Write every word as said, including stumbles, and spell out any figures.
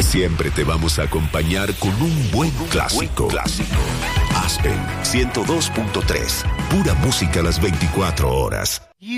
Siempre te vamos a acompañar con un buen clásico. Buen clásico. Aspen ciento dos punto tres. Pura música a las veinticuatro horas.